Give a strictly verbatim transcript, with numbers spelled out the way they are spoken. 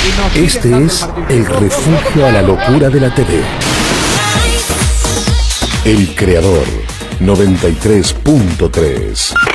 Este es el refugio a la locura de la T V. El Creador noventa y tres punto tres.